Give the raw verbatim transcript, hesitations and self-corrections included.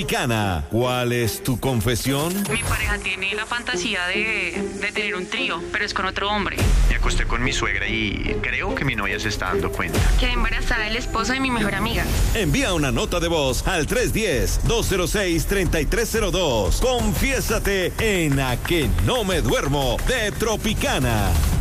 Tropicana. ¿Cuál es tu confesión? Mi pareja tiene la fantasía de, de tener un trío, pero es con otro hombre. Me acosté con mi suegra y creo que mi novia se está dando cuenta. Quedé embarazada del esposo de mi mejor amiga. Envía una nota de voz al tres uno cero, dos cero seis, tres tres cero dos. Confiésate en A Que No Me Duermo de Tropicana.